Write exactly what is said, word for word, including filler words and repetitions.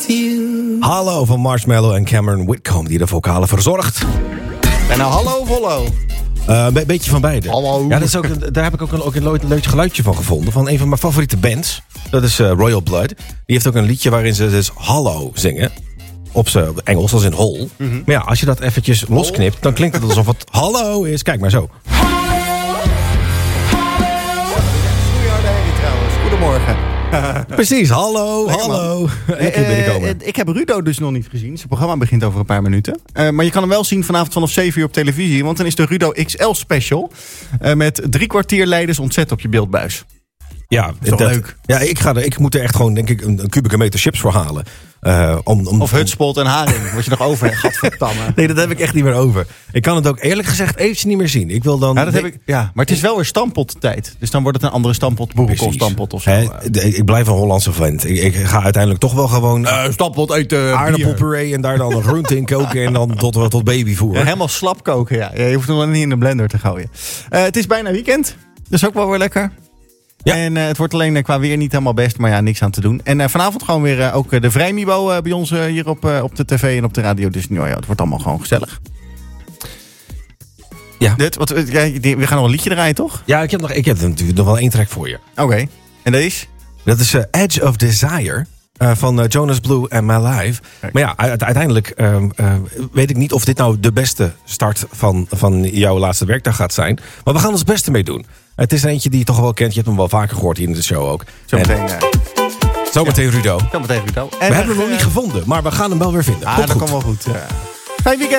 with you. Hallo van Marshmello en Cameron Whitcomb die de vocalen verzorgt. En nou hallo of hollo? Uh, een be- beetje van beide. Hallo. Ja, dat is ook een, daar heb ik ook een, ook een leuk, leuk geluidje van gevonden. Van een van mijn favoriete bands. Dat is uh, Royal Blood. Die heeft ook een liedje waarin ze dus hallo zingen. Op zijn Engels, als in hol. Mm-hmm. Maar ja, als je dat eventjes losknipt, dan klinkt het alsof het hallo is. Kijk maar zo. Goedemorgen. Precies, hallo, Lekker, hallo. Lekker binnenkomen. Uh, ik heb Rudo dus nog niet gezien. Zijn programma begint over een paar minuten. Uh, maar je kan hem wel zien vanavond vanaf zeven uur op televisie. Want dan is de Rudo X L special. Uh, met drie kwartier leiders ontzet op je beeldbuis. Ja, dat is toch leuk? Ja, ik, ga er, ik moet er echt gewoon, denk ik, een, een kubieke meter chips voor halen. Uh, om, om, of hutspot en haring. Wat je nog over hebt, gadverdamme. Nee, dat heb ik echt niet meer over. Ik kan het ook eerlijk gezegd eventjes niet meer zien. Ik wil dan... Ja, dat heb ik, ja, maar het is wel weer stampottijd. Dus dan wordt het een andere stampot, boerenkool stampot of zo. He, ik blijf een Hollandse vent. Ik, ik ga uiteindelijk toch wel gewoon... Uh, stampot eten, aardappelpuree en daar dan een groente in koken en dan tot, tot babyvoer. Ja, helemaal slap koken, ja. Je hoeft hem dan niet in de blender te gooien. Uh, het is bijna weekend. Dus ook wel weer lekker. Ja. En uh, het wordt alleen uh, qua weer niet helemaal best, maar ja, niks aan te doen. En uh, vanavond gewoon weer uh, ook uh, de Vrijmibo uh, bij ons uh, hier op, uh, op de tv en op de radio. Dus nou ja, het wordt allemaal gewoon gezellig. Ja. Dit, wat, ja we gaan nog een liedje draaien, toch? Ja, ik heb, nog, ik heb natuurlijk nog wel één track voor je. Oké. Okay. En deze? Dat is uh, Edge of Desire. Uh, van uh, Jonas Blue en My Life. Okay. Maar ja, u- uiteindelijk uh, uh, weet ik niet of dit nou de beste start van, van jouw laatste werkdag gaat zijn. Maar we gaan ons beste mee doen. Het is eentje die je toch wel kent. Je hebt hem wel vaker gehoord hier in de show ook. Zometeen uh, Zometeen ja. Rudo. Zometeen Rudo. En we hebben hem nog niet gevonden, maar we gaan hem wel weer vinden. Ah, komt dat goed. komt wel goed. Uh. Fijn weekend.